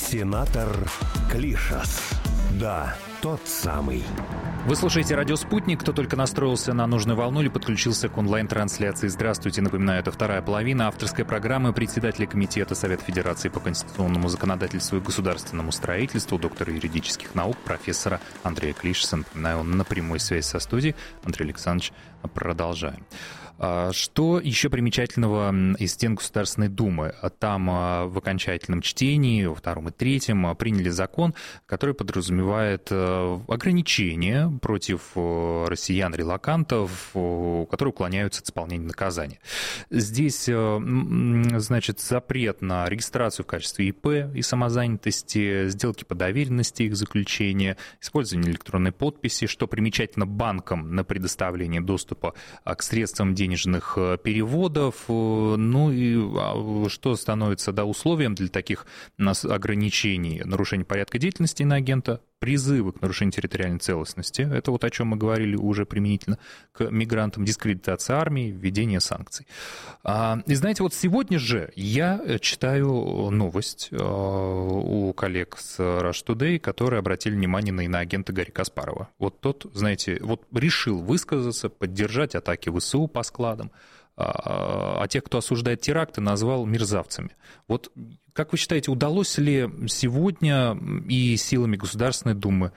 Сенатор Клишас. Да, тот самый. Вы слушаете «Радио Спутник». Кто только настроился на нужную волну или подключился к онлайн-трансляции, здравствуйте. Напоминаю, это вторая половина авторской программы председателя Комитета Совета Федерации по конституционному законодательству и государственному строительству, доктора юридических наук, профессора Андрея Клишаса. Напоминаю, он на прямой связи со студией. Андрей Александрович, продолжаем. Что еще примечательного из стен Государственной Думы? Там в окончательном чтении, во втором и третьем, приняли закон, который подразумевает ограничения против россиян-релокантов, которые уклоняются от исполнения наказания. Здесь, значит, запрет на регистрацию в качестве ИП и самозанятости, сделки по доверенности их заключения, использование электронной подписи, что примечательно банкам на предоставление доступа к средствам денежных переводов, ну и что становится условием для таких ограничений: нарушение порядка деятельности иноагента, призывы к нарушению территориальной целостности, это вот о чем мы говорили уже применительно к мигрантам, дискредитация армии, введение санкций. И знаете, вот сегодня же я читаю новость у коллег с Rush Today, которые обратили внимание на иноагента Гарри Каспарова. Вот тот, знаете, вот решил высказаться, поддержать атаки ВСУ по складам, а тех, кто осуждает теракты, назвал мерзавцами. Вот как вы считаете, удалось ли сегодня и силами Государственной Думы,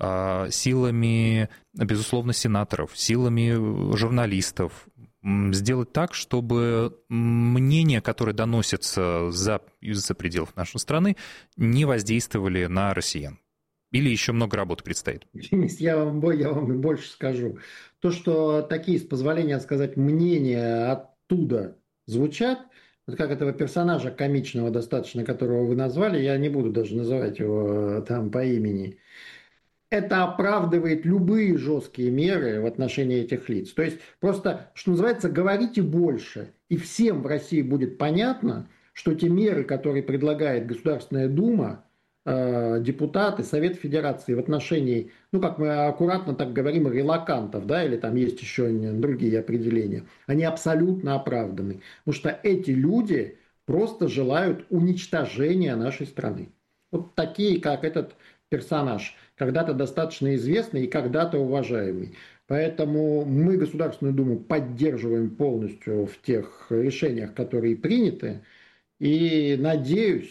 силами, безусловно, сенаторов, силами журналистов сделать так, чтобы мнения, которые доносятся из-за пределов нашей страны, не воздействовали на россиян? Или еще много работы предстоит? Денис, я вам больше скажу. То, что такие, с позволения сказать, мнения оттуда звучат, вот как этого персонажа комичного достаточно, которого вы назвали, я не буду даже называть его там по имени, это оправдывает любые жесткие меры в отношении этих лиц. То есть просто, что называется, говорите больше, и всем в России будет понятно, что те меры, которые предлагает Государственная Дума, депутаты, Совет Федерации в отношении, ну, как мы аккуратно так говорим, релокантов, да, или там есть еще другие определения, они абсолютно оправданы. Потому что эти люди просто желают уничтожения нашей страны. Вот такие, как этот персонаж, когда-то достаточно известный и когда-то уважаемый. Поэтому мы Государственную Думу поддерживаем полностью в тех решениях, которые приняты, и надеюсь,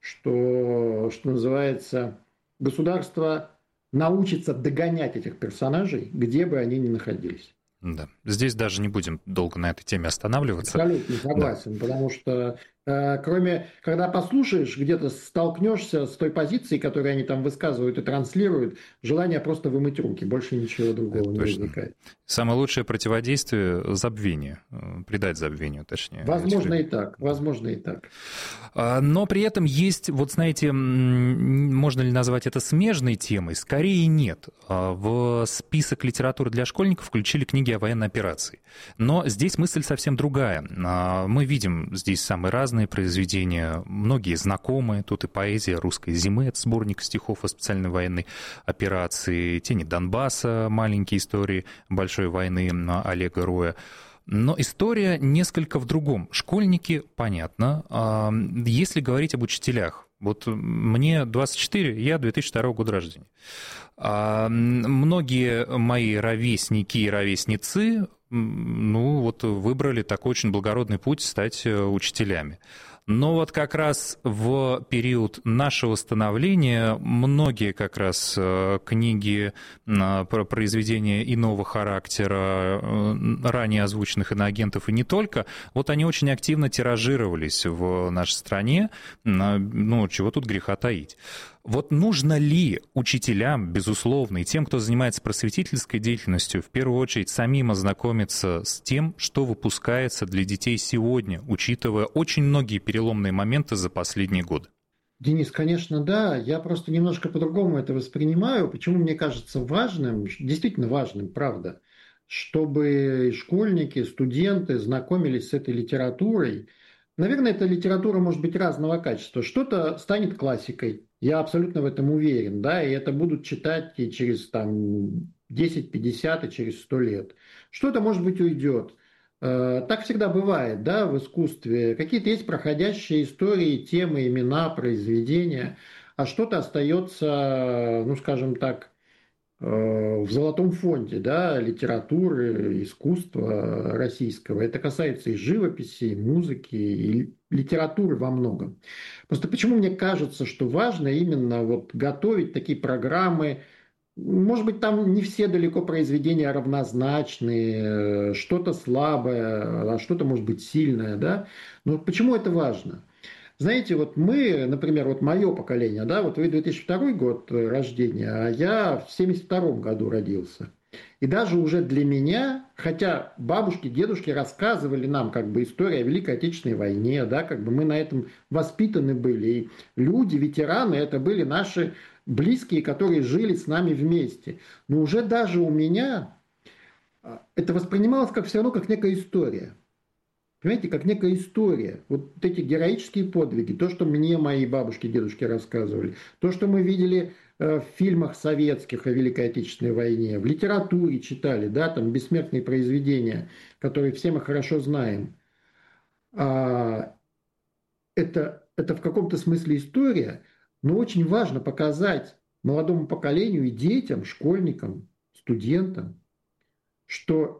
что называется, государство научится догонять этих персонажей, где бы они ни находились. Да, здесь даже не будем долго на этой теме останавливаться. Абсолютно согласен, да. Потому что кроме, когда послушаешь, где-то столкнешься с той позицией, которую они там высказывают и транслируют, желание просто вымыть руки, больше ничего другого не возникает. Самое лучшее противодействие – забвение, придать забвению, точнее. Возможно и так, возможно и так. Но при этом есть, вот знаете, можно ли назвать это смежной темой? Скорее нет. В список литературы для школьников включили книги о военной операции. Но здесь мысль совсем другая. Мы видим здесь самые разные произведения, многие знакомые. Тут и поэзия «Русской зимы», это сборник стихов о специальной военной операции, «Тени Донбасса», маленькие истории большой войны Олега Роя. Но история несколько в другом. Школьники, понятно. Если говорить об учителях, вот мне 24, я 2002 года рождения. Многие мои ровесники и ровесницы, ну, вот выбрали такой очень благородный путь стать учителями. Но вот как раз в период нашего становления многие как раз книги, произведения иного характера, ранее озвученных иноагентов и не только, вот они очень активно тиражировались в нашей стране, ну, чего тут греха таить. Вот нужно ли учителям, безусловно, и тем, кто занимается просветительской деятельностью, в первую очередь самим ознакомиться с тем, что выпускается для детей сегодня, учитывая очень многие переломные моменты за последние годы? Денис, конечно, да. Я просто немножко по-другому это воспринимаю. Почему мне кажется важным, действительно важным, правда, чтобы школьники, студенты знакомились с этой литературой. Наверное, эта литература может быть разного качества. Что-то станет классикой. Я абсолютно в этом уверен, да, и это будут читать и через там 10, 50 и через 100 лет. Что-то, может быть, уйдет. Так всегда бывает, да, в искусстве. Какие-то есть проходящие истории, темы, имена, произведения. а что-то остается, ну, скажем так, в золотом фонде, да, литературы, искусства российского. Это касается и живописи, и музыки, и литературы во многом. Просто почему мне кажется, что важно именно вот готовить такие программы. Может быть, там не все далеко произведения равнозначные, что-то слабое, а что-то может быть сильное, да. Но почему это важно? Знаете, вот мы, например, вот мое поколение, да, вот вы 2002 год рождения, а я в 1972 году родился. И даже уже для меня, хотя бабушки, дедушки рассказывали нам как бы историю о Великой Отечественной войне, да, как бы мы на этом воспитаны были. И люди, ветераны, это были наши близкие, которые жили с нами вместе. Но уже даже у меня это воспринималось как все равно как некая история. Понимаете, как некая история. Вот эти героические подвиги, то, что мне мои бабушки, дедушки рассказывали, то, что мы видели в фильмах советских о Великой Отечественной войне, в литературе читали, да, там бессмертные произведения, которые все мы хорошо знаем. Это в каком-то смысле история, но очень важно показать молодому поколению и детям, школьникам, студентам, что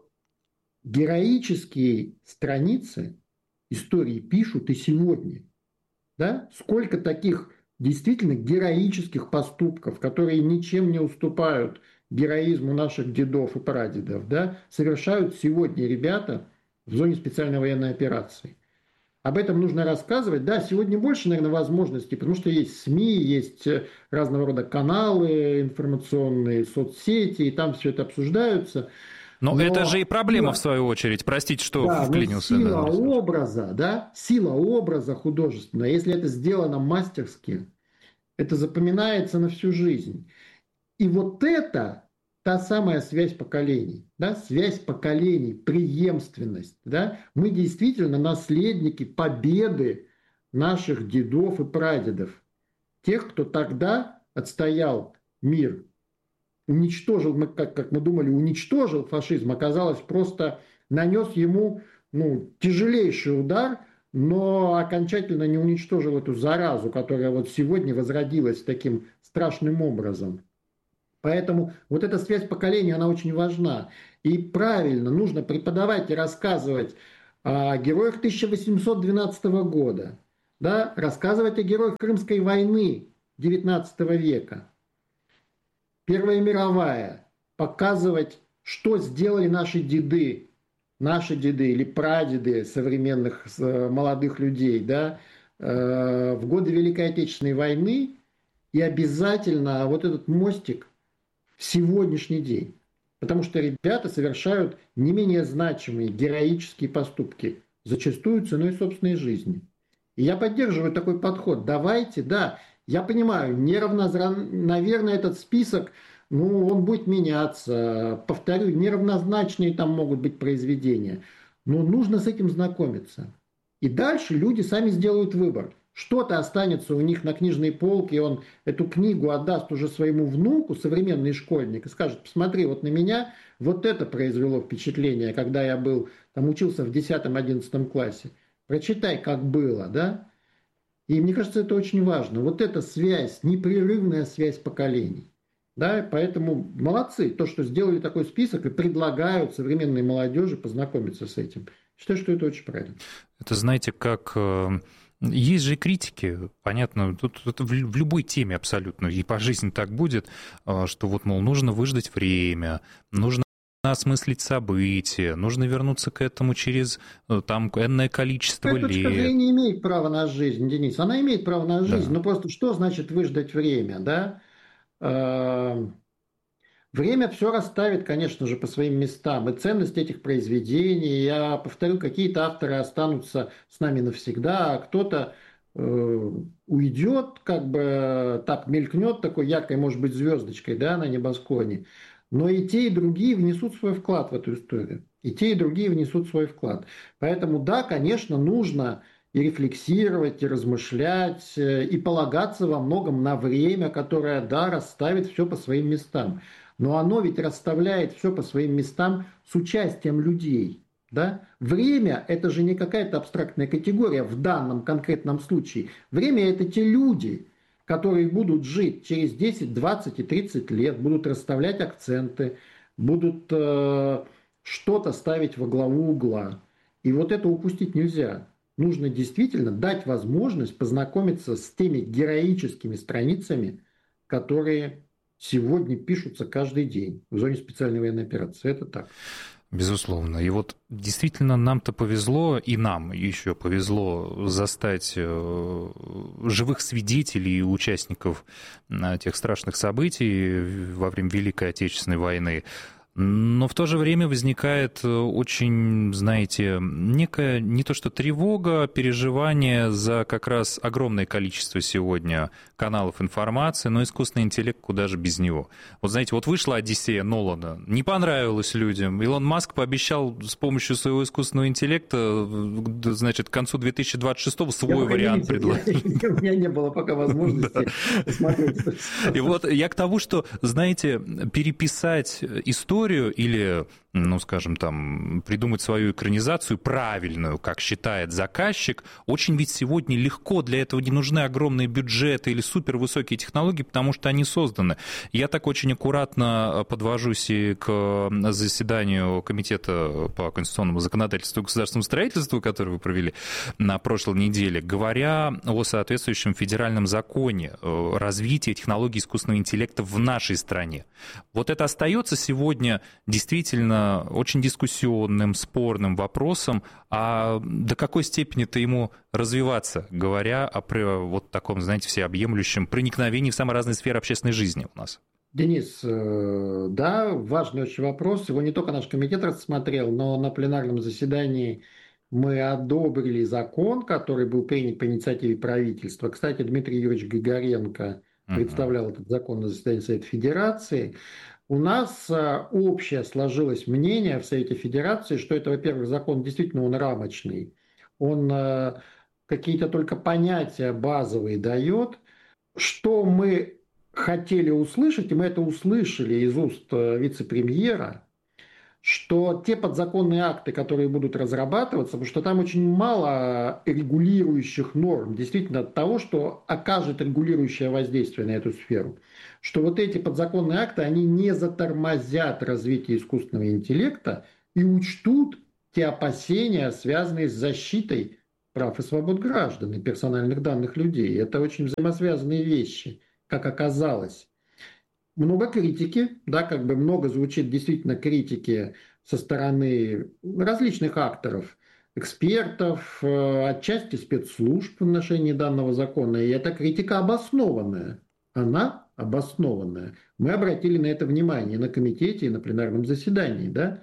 героические страницы истории пишут и сегодня. Да? Сколько таких действительно героических поступков, которые ничем не уступают героизму наших дедов и прадедов, да, совершают сегодня ребята в зоне специальной военной операции. Об этом нужно рассказывать. Да, сегодня больше, наверное, возможностей, потому что есть СМИ, есть разного рода каналы информационные, соцсети, и там все это обсуждается. Но это же и проблема, в свою очередь. Простите, что вклинился. Сила образа художественная, если это сделано мастерски, это запоминается на всю жизнь. И вот это та самая связь поколений, да, связь поколений, преемственность. Да? Мы действительно наследники победы наших дедов и прадедов. Тех, кто тогда отстоял мир, уничтожил, как мы думали, уничтожил фашизм, оказалось, просто нанес ему тяжелейший удар, но окончательно не уничтожил эту заразу, которая вот сегодня возродилась таким страшным образом. Поэтому вот эта связь поколений, она очень важна. И правильно, нужно преподавать и рассказывать о героях 1812 года, да, рассказывать о героях Крымской войны XIX века. Первая мировая, показывать, что сделали наши деды или прадеды современных молодых людей, да, в годы Великой Отечественной войны, и обязательно вот этот мостик в сегодняшний день. Потому что ребята совершают не менее значимые героические поступки, зачастую ценой собственной жизни. И я поддерживаю такой подход. Давайте, да, я понимаю, наверное, этот список, он будет меняться. Повторю, неравнозначные там могут быть произведения. Но нужно с этим знакомиться. И дальше люди сами сделают выбор. Что-то останется у них на книжной полке, и он эту книгу отдаст уже своему внуку, современный школьник, и скажет: посмотри, вот на меня вот это произвело впечатление, когда я учился в 10-11 классе. Прочитай, как было, да? И мне кажется, это очень важно. Вот эта связь, непрерывная связь поколений. Да, поэтому молодцы, то, что сделали такой список и предлагают современной молодежи познакомиться с этим. Считаю, что это очень правильно. Это, знаете, как... Есть же критики, понятно, тут в любой теме абсолютно, и по жизни так будет, что вот, мол, нужно выждать время, нужно осмыслить события, нужно вернуться к этому через там энное количество лет. Точка зрения имеет право на жизнь, Денис, она имеет право на жизнь, но просто что значит выждать время, да? Время все расставит, конечно же, по своим местам. И ценность этих произведений, я повторю, какие-то авторы останутся с нами навсегда, а кто-то уйдет, как бы так мелькнет такой яркой, может быть, звездочкой, да, на небосклоне. Но и те, и другие внесут свой вклад в эту историю. И те, и другие внесут свой вклад. Поэтому, да, конечно, нужно и рефлексировать, и размышлять, и полагаться во многом на время, которое, да, расставит все по своим местам. Но оно ведь расставляет все по своим местам с участием людей. Да? Время – это же не какая-то абстрактная категория в данном конкретном случае. Время – это те люди, которые будут жить через 10, 20 и 30 лет, будут расставлять акценты, будут что-то ставить во главу угла. И вот это упустить нельзя. Нужно действительно дать возможность познакомиться с теми героическими страницами, которые сегодня пишутся каждый день в зоне специальной военной операции. Это так. Безусловно. И вот действительно нам-то повезло, и нам еще повезло застать живых свидетелей и участников тех страшных событий во время Великой Отечественной войны. Но в то же время возникает очень, знаете, некая не то что тревога, переживание за как раз огромное количество сегодня каналов информации, но искусственный интеллект куда же без него. Вот знаете, вот вышла «Одиссея» Нолана, не понравилась людям. Илон Маск пообещал с помощью своего искусственного интеллекта, значит, к концу 2026-го свой вариант предложить. У меня не было пока возможности посмотреть. И вот я к тому, что, знаете, переписать историю или, ну, скажем, там, придумать свою экранизацию правильную, как считает заказчик, очень ведь сегодня легко, для этого не нужны огромные бюджеты или супервысокие технологии, потому что они созданы. Я так очень аккуратно подвожусь и к заседанию Комитета по конституционному законодательству и государственному строительству, который вы провели на прошлой неделе, говоря о соответствующем федеральном законе развития технологий искусственного интеллекта в нашей стране. Вот это остается сегодня действительно очень дискуссионным, спорным вопросом, а до какой степени-то ему развиваться, говоря о вот таком, знаете, всеобъемлющем проникновении в самые разные сферы общественной жизни у нас? Денис, да, важный очень вопрос. Его не только наш комитет рассмотрел, но на пленарном заседании мы одобрили закон, который был принят по инициативе правительства. Кстати, Дмитрий Юрьевич Григоренко представлял этот закон на заседании Совета Федерации. У нас общее сложилось мнение в Совете Федерации, что это, во-первых, закон действительно он рамочный, он какие-то только понятия базовые дает. Что мы хотели услышать, и мы это услышали из уст вице-премьера, что те подзаконные акты, которые будут разрабатываться, потому что там очень мало регулирующих норм, действительно от того, что окажет регулирующее воздействие на эту сферу, что вот эти подзаконные акты, они не затормозят развитие искусственного интеллекта и учтут те опасения, связанные с защитой прав и свобод граждан и персональных данных людей. Это очень взаимосвязанные вещи, как оказалось. Много критики, да, как бы много звучит действительно критики со стороны различных акторов, экспертов, отчасти спецслужб в отношении данного закона. И эта критика обоснованная. Она обоснованная. Мы обратили на это внимание на комитете и на пленарном заседании. Да?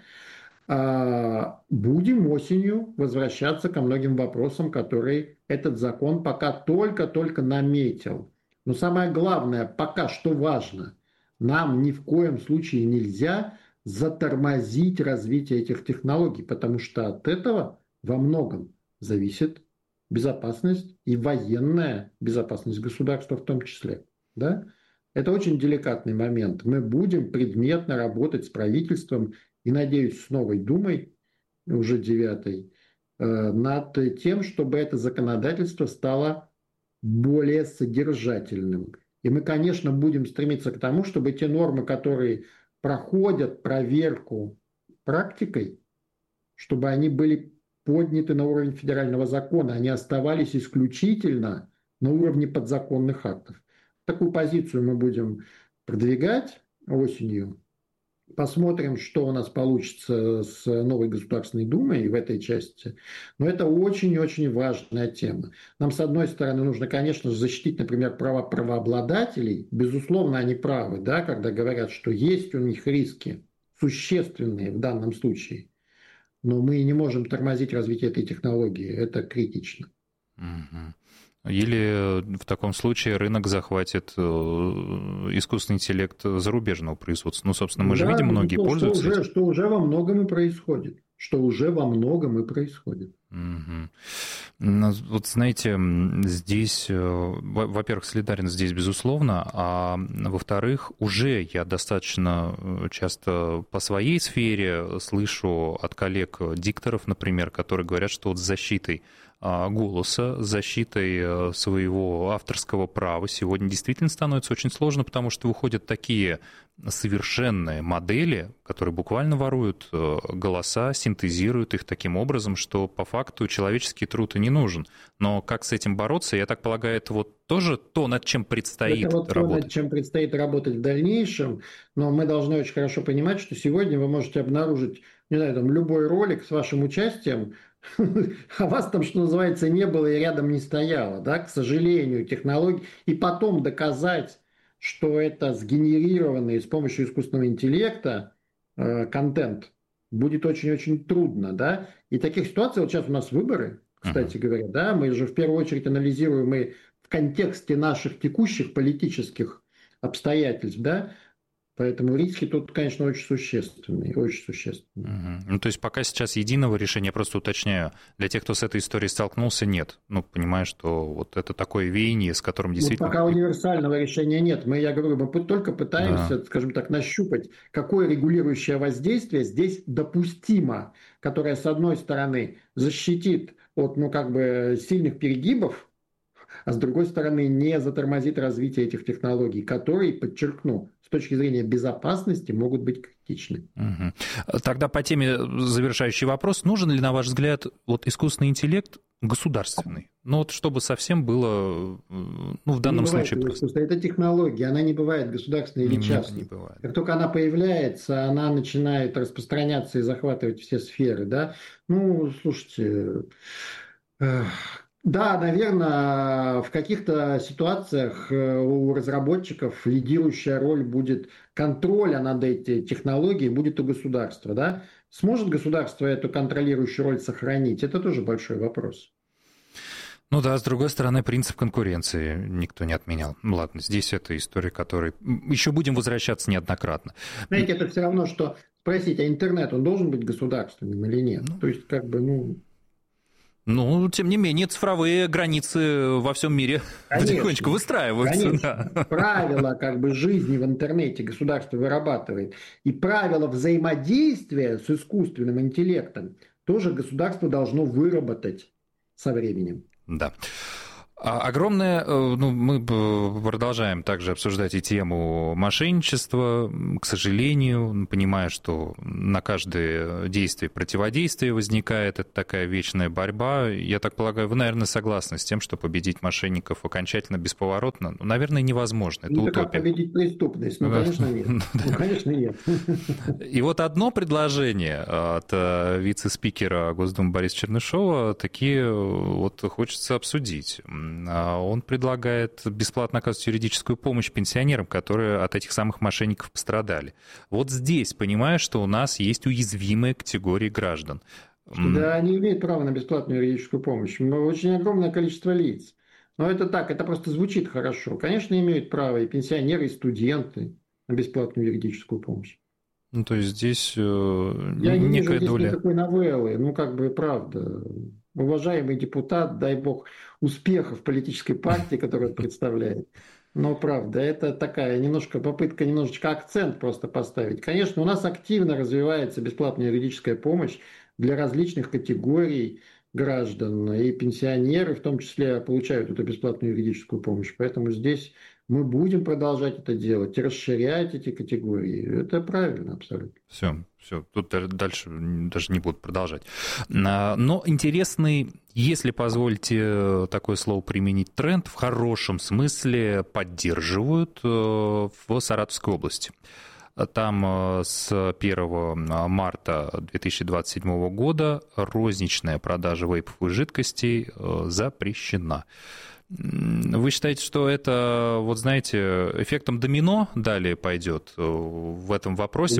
Будем осенью возвращаться ко многим вопросам, которые этот закон пока только-только наметил. Но самое главное, пока что важно – нам ни в коем случае нельзя затормозить развитие этих технологий, потому что от этого во многом зависит безопасность и военная безопасность государства в том числе. Да? Это очень деликатный момент. Мы будем предметно работать с правительством и, надеюсь, с новой Думой, уже 9-й, над тем, чтобы это законодательство стало более содержательным. И мы, конечно, будем стремиться к тому, чтобы те нормы, которые проходят проверку практикой, чтобы они были подняты на уровень федерального закона, они оставались исключительно на уровне подзаконных актов. Такую позицию мы будем продвигать осенью. Посмотрим, что у нас получится с новой Государственной Думой в этой части. Но это очень-очень важная тема. Нам, с одной стороны, нужно, конечно же, защитить, например, права правообладателей. Безусловно, они правы, да, когда говорят, что есть у них риски существенные в данном случае. Но мы не можем тормозить развитие этой технологии. Это критично. Или в таком случае рынок захватит искусственный интеллект зарубежного производства. Ну, собственно, мы же видим, многие пользуются этим. Что уже во многом и происходит. Вот знаете, здесь, во-первых, солидарен здесь, безусловно, а во-вторых, уже я достаточно часто по своей сфере слышу от коллег-дикторов, например, которые говорят, что вот с защитой голоса, защитой своего авторского права сегодня действительно становится очень сложно, потому что выходят такие совершенные модели, которые буквально воруют голоса, синтезируют их таким образом, что по факту человеческий труд и не нужен. Но как с этим бороться, я так полагаю, это вот тоже то, над чем предстоит это вот работать. То, над чем предстоит работать в дальнейшем, но мы должны очень хорошо понимать, что сегодня вы можете обнаружить, не знаю, там, любой ролик с вашим участием, а вас там, что называется, не было и рядом не стояло, да, к сожалению, технологии, и потом доказать, что это сгенерированный с помощью искусственного интеллекта контент, будет очень-очень трудно, да, и таких ситуаций, вот сейчас у нас выборы, кстати говоря, да, мы же в первую очередь анализируем и в контексте наших текущих политических обстоятельств, да, поэтому риски тут, конечно, очень существенные, очень существенные. Ну, то есть пока сейчас единого решения, я просто уточняю, для тех, кто с этой историей столкнулся, нет. Ну, понимаю, что вот это такое веяние, с которым действительно... Ну, пока универсального решения нет. Я говорю, мы только пытаемся, скажем так, нащупать, какое регулирующее воздействие здесь допустимо, которое, с одной стороны, защитит от, сильных перегибов, а с другой стороны, не затормозит развитие этих технологий, которые, подчеркну, с точки зрения безопасности могут быть критичны. Тогда по теме завершающий вопрос. Нужен ли, на ваш взгляд, вот искусственный интеллект государственный? Ну вот чтобы совсем было, в данном случае... Это технология, она не бывает государственной или частной. Не бывает. Как только она появляется, она начинает распространяться и захватывать все сферы. Да? Слушайте... Да, наверное, в каких-то ситуациях у разработчиков лидирующая роль будет контроля над этой технологией, будет у государства. Да? Сможет государство эту контролирующую роль сохранить? Это тоже большой вопрос. Ну да, с другой стороны, принцип конкуренции никто не отменял. Ну ладно, здесь это история, которой еще будем возвращаться неоднократно. Знаете, это все равно, что спросить, а интернет, он должен быть государственным или нет? То есть, тем не менее, цифровые границы во всем мире потихонечку выстраиваются. Конечно. Да. Правила жизни в интернете государство вырабатывает. И правила взаимодействия с искусственным интеллектом тоже государство должно выработать со временем. Да. Огромное, мы продолжаем также обсуждать и тему мошенничества, к сожалению, понимая, что на каждое действие противодействие возникает, это такая вечная борьба. Я так полагаю, вы, наверное, согласны с тем, что победить мошенников окончательно, бесповоротно, наверное, невозможно. Это утопия. Как победить преступность? Конечно, нет. Конечно, нет. И вот одно предложение от вице-спикера Госдумы Бориса Чернышова такие вот хочется обсудить. Он предлагает бесплатно оказывать юридическую помощь пенсионерам, которые от этих самых мошенников пострадали. Вот здесь, понимая, что у нас есть уязвимые категории граждан. Да, они имеют право на бесплатную юридическую помощь. Очень огромное количество лиц. Но это так, это просто звучит хорошо. Конечно, имеют право и пенсионеры, и студенты на бесплатную юридическую помощь. То есть здесь Я не вижу некая здесь доля... никакой новеллы. Правда. Уважаемый депутат, дай бог успехов политической партии, которую он представляет. Но правда, это такая попытка немножечко акцент просто поставить. Конечно, у нас активно развивается бесплатная юридическая помощь для различных категорий граждан. И пенсионеры в том числе получают эту бесплатную юридическую помощь. Поэтому здесь мы будем продолжать это делать, расширять эти категории. Это правильно абсолютно. Все, тут дальше даже не буду продолжать. Но интересный, если позволите такое слово применить, тренд в хорошем смысле поддерживают в Саратовской области. Там с 1 марта 2027 года розничная продажа вейповых жидкостей запрещена. Вы считаете, что это, эффектом домино далее пойдет в этом вопросе?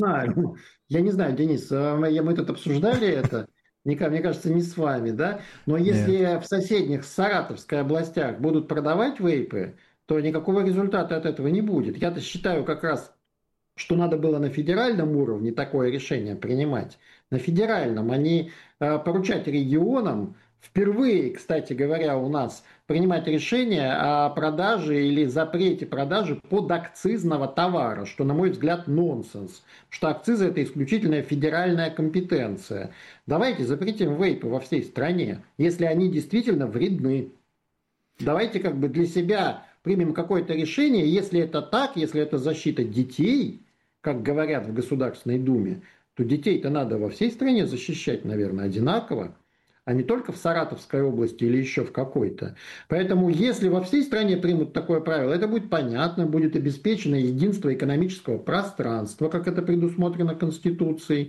Я не знаю, Денис, мы тут обсуждали это, мне кажется, не с вами, да? Но если в соседних Саратовской областях будут продавать вейпы, то никакого результата от этого не будет. Я-то считаю как раз, что надо было на федеральном уровне такое решение принимать. На федеральном, а не поручать регионам впервые, кстати говоря, у нас принимать решение о продаже или запрете продажи подакцизного товара, что, на мой взгляд, нонсенс. Потому что акцизы – это исключительная федеральная компетенция. Давайте запретим вейпы во всей стране, если они действительно вредны. Давайте как бы для себя примем какое-то решение, если это так, если это защита детей, как говорят в Государственной Думе, то детей-то надо во всей стране защищать, наверное, одинаково, а не только в Саратовской области или еще в какой-то. Поэтому если во всей стране примут такое правило, это будет понятно, будет обеспечено единство экономического пространства, как это предусмотрено Конституцией,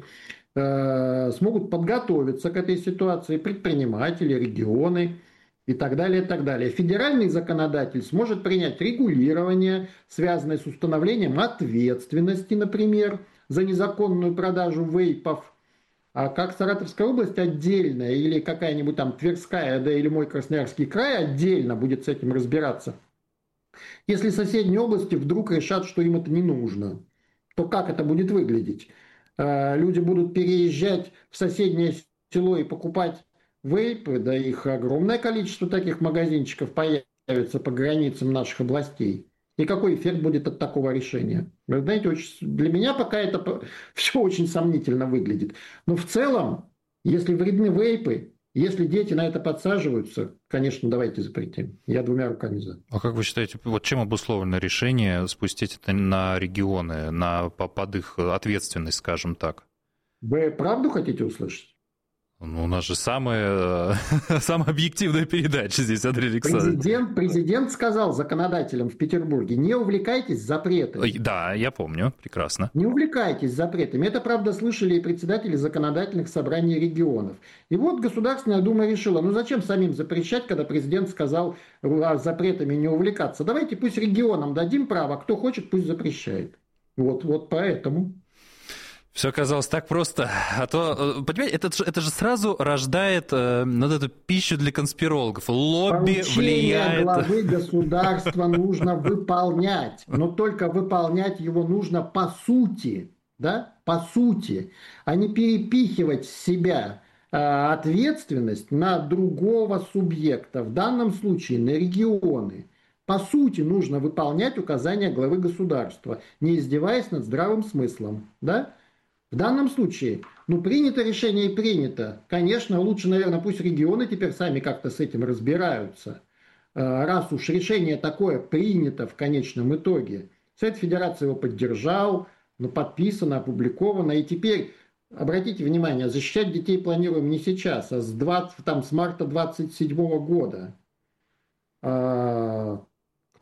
смогут подготовиться к этой ситуации предприниматели, регионы и так далее, и так далее. Федеральный законодатель сможет принять регулирование, связанное с установлением ответственности, например, за незаконную продажу вейпов. А как Саратовская область отдельно, или какая-нибудь там Тверская, да или мой Красноярский край отдельно будет с этим разбираться. Если соседние области вдруг решат, что им это не нужно, то как это будет выглядеть? Люди будут переезжать в соседнее село и покупать вейпы, да их огромное количество таких магазинчиков появится по границам наших областей. И какой эффект будет от такого решения? Вы знаете, для меня пока это все очень сомнительно выглядит. Но в целом, если вредны вейпы, если дети на это подсаживаются, конечно, давайте запретим. Я двумя руками за. А как вы считаете, вот чем обусловлено решение спустить это на регионы, под их ответственность, скажем так? Вы правду хотите услышать? Ну, у нас же самая объективная передача здесь, Андрей Александрович. Президент сказал законодателям в Петербурге: не увлекайтесь запретами. Да, я помню, прекрасно. Не увлекайтесь запретами. Это, правда, слышали и председатели законодательных собраний регионов. И вот Государственная Дума решила: ну зачем самим запрещать, когда президент сказал запретами не увлекаться? Давайте пусть регионам дадим право, кто хочет, пусть запрещает. Вот поэтому... Все оказалось так просто. А то, понимаете, это же сразу рождает вот эту пищу для конспирологов. Лобби влияет. Главы государства нужно выполнять. Но только выполнять его нужно по сути. Да? По сути. А не перепихивать с себя ответственность на другого субъекта. В данном случае на регионы. По сути нужно выполнять указания главы государства, не издеваясь над здравым смыслом. Да? В данном случае, принято решение и принято. Конечно, лучше, наверное, пусть регионы теперь сами как-то с этим разбираются. Раз уж решение такое принято в конечном итоге. Совет Федерации его поддержал, подписано, опубликовано. И теперь, обратите внимание, защищать детей планируем не сейчас, а с марта 27 года.